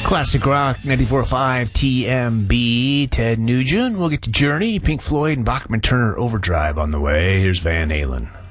Classic Rock 94.5 TMB. Ted Nugent. We'll get to Journey, Pink Floyd, and Bachman Turner Overdrive on the way. Here's Van Halen.